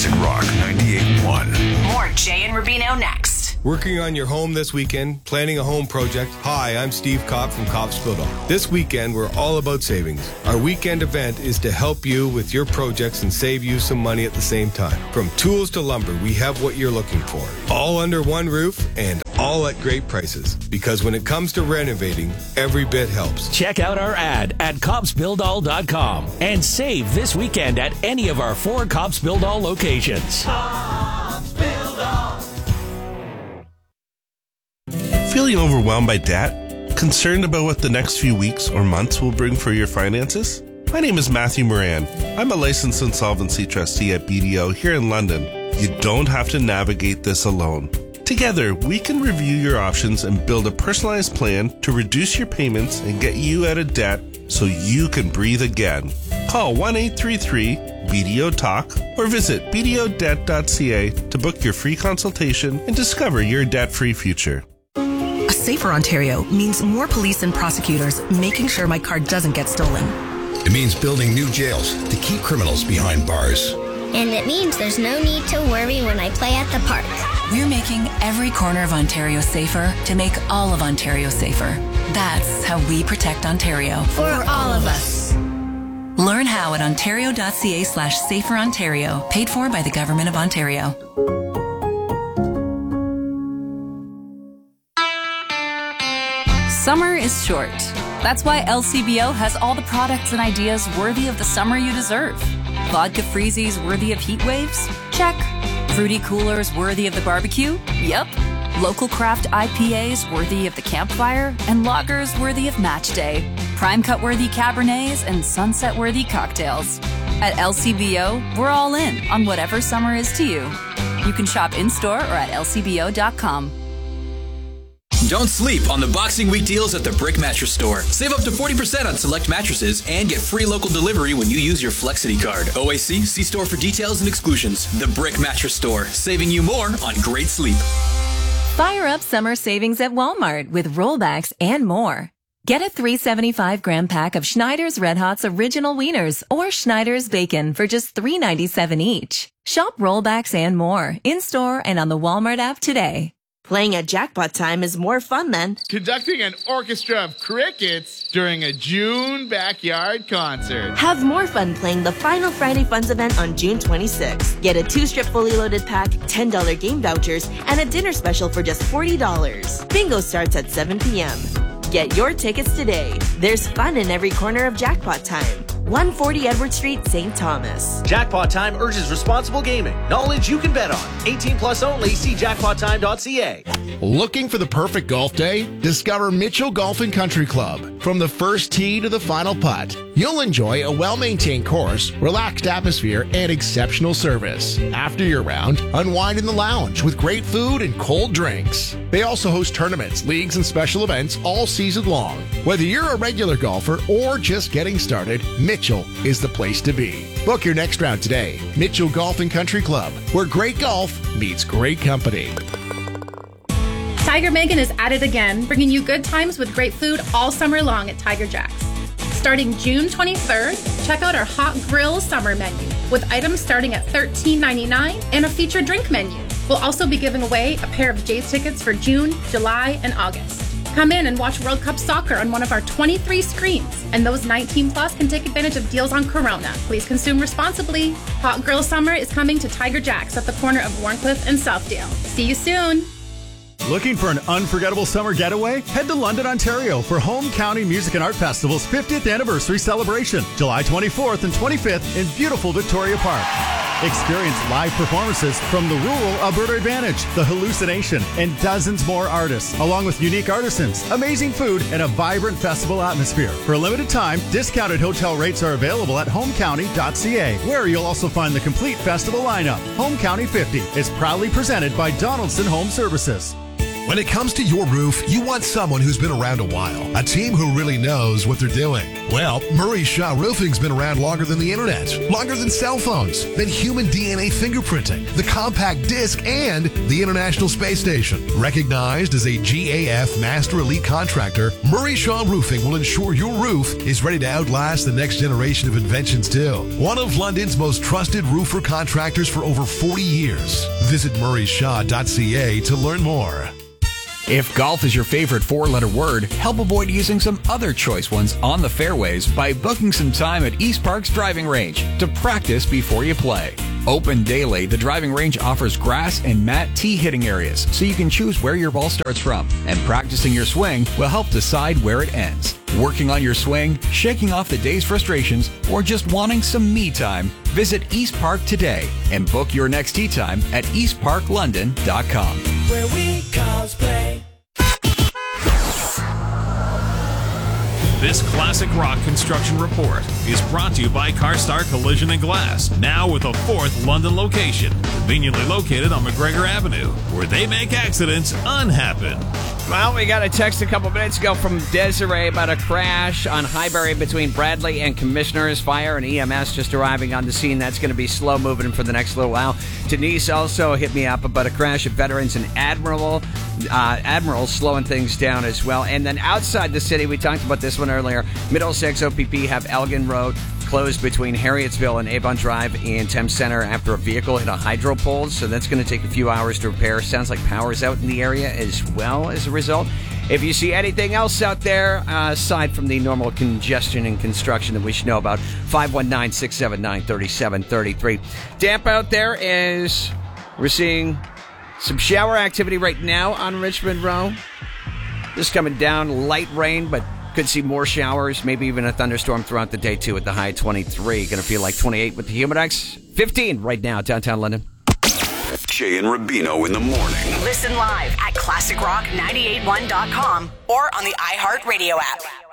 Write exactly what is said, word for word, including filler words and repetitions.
Classic Rock ninety-eight point one. More Jay and Rubino next. Working on your home this weekend? Planning a home project? Hi, I'm Steve Kopp from Kopp's Build-All. This weekend, we're all about savings. Our weekend event is to help you with your projects and save you some money at the same time. From tools to lumber, we have what you're looking for. All under one roof and all at great prices. Because when it comes to renovating, every bit helps. Check out our ad at Kopps Build All dot com and save this weekend at any of our four Kopps Build All locations. Kopps Build All. Feeling overwhelmed by debt? Concerned about what the next few weeks or months will bring for your finances? My name is Matthew Moran. I'm a licensed insolvency trustee at B D O here in London. You don't have to navigate this alone. Together, we can review your options and build a personalized plan to reduce your payments and get you out of debt so you can breathe again. Call one eight three three B D O Talk or visit b d o debt dot c a to book your free consultation and discover your debt-free future. A safer Ontario means more police and prosecutors making sure my car doesn't get stolen. It means building new jails to keep criminals behind bars. And it means there's no need to worry when I play at the park. We're making every corner of Ontario safer to make all of Ontario safer. That's how we protect Ontario. For, For all of us. Learn how at ontario.ca slash safer Ontario. Paid for by the Government of Ontario. Summer is short. That's why L C B O has all the products and ideas worthy of the summer you deserve. Vodka freezies worthy of heat waves? Check. Fruity coolers worthy of the barbecue? Yep. Local craft I P As worthy of the campfire? And lagers worthy of match day. Prime cut worthy Cabernets and sunset worthy cocktails. At L C B O, we're all in on whatever summer is to you. You can shop in-store or at L C B O dot com. Don't sleep on the Boxing Week deals at the Brick Mattress Store. Save up to forty percent on select mattresses and get free local delivery when you use your Flexity card. O A C, see store for details and exclusions. The Brick Mattress Store, saving you more on great sleep. Fire up summer savings at Walmart with rollbacks and more. Get a three seventy-five gram pack of Schneider's Red Hot's Original Wieners or Schneider's Bacon for just three ninety-seven each. Shop rollbacks and more in-store and on the Walmart app today. Playing at Jackpot Time is more fun than conducting an orchestra of crickets during a June backyard concert. Have more fun playing the final Friday Funds event on June twenty-sixth. Get a two-strip fully loaded pack, ten dollars game vouchers, and a dinner special for just forty dollars. Bingo starts at seven p.m. Get your tickets today. There's fun in every corner of Jackpot Time. one forty Edward Street, Saint Thomas. Jackpot Time urges responsible gaming. Knowledge you can bet on. eighteen plus only. See jackpot time dot c a. Looking for the perfect golf day? Discover Mitchell Golf and Country Club. From the first tee to the final putt, you'll enjoy a well-maintained course, relaxed atmosphere, and exceptional service. After your round, unwind in the lounge with great food and cold drinks. They also host tournaments, leagues, and special events all season long. Whether you're a regular golfer or just getting started, Mitchell is the place to be. Book your next round today. Mitchell Golf and Country Club, where great golf meets great company. Tiger Megan is at it again, bringing you good times with great food all summer long at Tiger Jack's. Starting June twenty-third, check out our Hot Grill summer menu with items starting at thirteen ninety-nine and a featured drink menu. We'll also be giving away a pair of Jays tickets for June, July, and August. Come in and watch World Cup soccer on one of our twenty-three screens, and those nineteen plus can take advantage of deals on Corona. Please consume responsibly. Hot Grill Summer is coming to Tiger Jack's at the corner of Warncliffe and Southdale. See you soon. Looking for an unforgettable summer getaway? Head to London, Ontario for Home County Music and Art Festival's fiftieth anniversary celebration, July twenty-fourth and twenty-fifth in beautiful Victoria Park. Experience live performances from the Rural Alberta Advantage, The Hallucination, and dozens more artists, along with unique artisans, amazing food, and a vibrant festival atmosphere. For a limited time, discounted hotel rates are available at home county dot c a, where you'll also find the complete festival lineup. Home County fifty is proudly presented by Donaldson Home Services. When it comes to your roof, you want someone who's been around a while. A team who really knows what they're doing. Well, Murray Shaw Roofing's been around longer than the internet, longer than cell phones, than human D N A fingerprinting, the compact disc, and the International Space Station. Recognized as a G A F Master Elite Contractor, Murray Shaw Roofing will ensure your roof is ready to outlast the next generation of inventions too. One of London's most trusted roofer contractors for over forty years. Visit murray shaw dot c a to learn more. If golf is your favorite four-letter word, help avoid using some other choice ones on the fairways by booking some time at East Park's driving range to practice before you play. Open daily, the driving range offers grass and mat tee hitting areas, so you can choose where your ball starts from, and practicing your swing will help decide where it ends. Working on your swing, shaking off the day's frustrations, or just wanting some me time, visit East Park today and book your next tee time at east park london dot com. Where we cosplay. This classic rock construction report is brought to you by CarStar Collision and Glass, now with a fourth London location, conveniently located on McGregor Avenue, where they make accidents unhappen. Well, we got a text a couple minutes ago from Desiree about a crash on Highbury between Bradley and Commissioners. Fire and E M S just arriving on the scene. That's going to be slow moving for the next little while. Denise also hit me up about a crash at Veterans and Admiral. Uh, Admiral slowing things down as well. And then outside the city, we talked about this one earlier. Middlesex O P P have Elgin Road closed between Harrietsville and Avon Drive and Thames Center after a vehicle hit a hydro pole. So that's going to take a few hours to repair. Sounds like power's out in the area as well as a result. If you see anything else out there, uh, aside from the normal congestion and construction that we should know about, five one nine, six seven nine, three seven three three. Damp out there is we're seeing some shower activity right now on Richmond Row. Just coming down, light rain, but could see more showers, maybe even a thunderstorm throughout the day, too, at the high of twenty-three. Going to feel like twenty-eight with the Humidex. fifteen right now, downtown London. Jay and Rubino in the morning. Listen live at classic rock nine eight one dot com or on the iHeartRadio app.